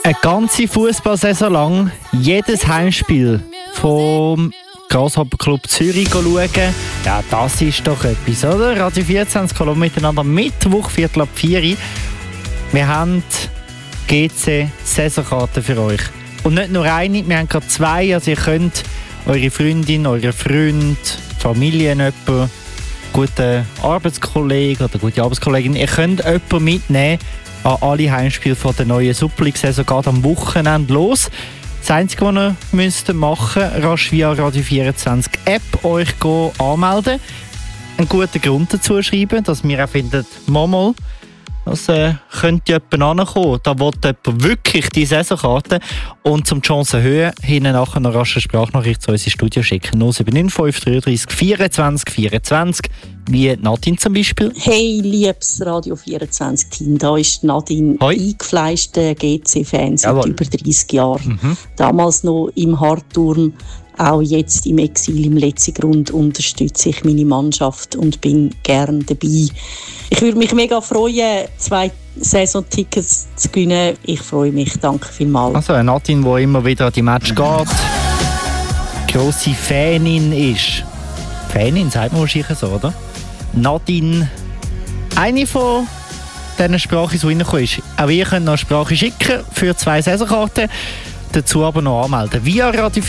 Eine ganze Fußballsaison lang jedes Heimspiel vom Grasshopper Club Zürich schauen. Ja, das ist doch etwas, oder? Radio 24 kommen miteinander Mittwoch, 3:45. Wir haben GC-Saisonkarten für euch. Und nicht nur eine, wir haben gerade zwei. Also ihr könnt eure Freundin, euren Freund, Familie, jemanden, guten Arbeitskollegen oder gute Arbeitskollegin, ihr könnt jemanden mitnehmen an alle Heimspiele von der neuen Super League-Saison. Geht am Wochenende los. Das Einzige, was ihr machen müsst, rasch via Radio 24 App euch anmelden. Einen guten Grund dazu schreiben, dass wir auch finden, mal, das könnte jemand ankommen. Da will jemand wirklich die Saisonkarte. Und zum die Chancen erhöhen, hinten nachher noch rasch eine Sprachnachricht zu uns ins Studio schicken. 079 533 24 24. Wie Nadine zum Beispiel. Hey, liebes Radio 24-Team, da ist Nadine, eingefleischte GC-Fan seit über 30 Jahren. Damals noch im Hardturm, auch jetzt im Exil im Letzigrund unterstütze ich meine Mannschaft und bin gern dabei. Ich würde mich mega freuen, 2 Saisontickets zu gewinnen. Ich freue mich, danke vielmals. Also eine Nadine, die immer wieder an die Match geht, grosse Fanin ist. Fanin, sagt man wahrscheinlich so, oder? Nadine, eine von diesen Sprachen, die reingekommen ist. Auch ihr könnt noch eine Sprache schicken für 2 Saisonkarten. Dazu aber noch anmelden. Via Radio